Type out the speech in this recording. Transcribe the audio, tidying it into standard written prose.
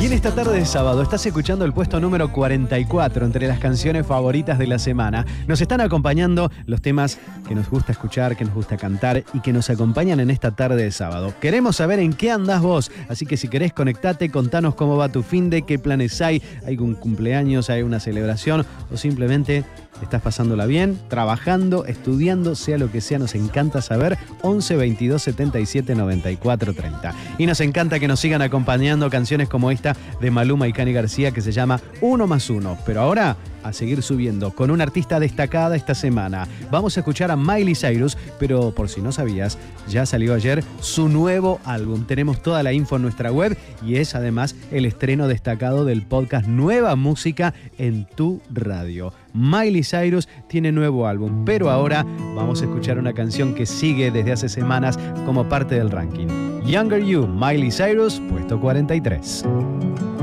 Y en esta tarde de sábado estás escuchando el puesto número 44 entre las canciones favoritas de la semana. Nos están acompañando los temas que nos gusta escuchar, que nos gusta cantar y que nos acompañan en esta tarde de sábado. Queremos saber en qué andás vos, así que si querés conectate, contanos cómo va tu finde, qué planes hay un cumpleaños, hay una celebración o simplemente estás pasándola bien, trabajando, estudiando, sea lo que sea, nos encanta saber. 11 22 77 94 30. Y nos encanta que nos sigan acompañando canciones como esta de Maluma y Cani García que se llama 1 más 1. Pero ahora a seguir subiendo con una artista destacada esta semana. Vamos a escuchar a Miley Cyrus, pero por si no sabías, ya salió ayer su nuevo álbum. Tenemos toda la info en nuestra web y es además el estreno destacado del podcast Nueva Música en tu radio. Miley Cyrus tiene nuevo álbum, pero ahora vamos a escuchar una canción que sigue desde hace semanas como parte del ranking. Younger You, Miley Cyrus, puesto 43.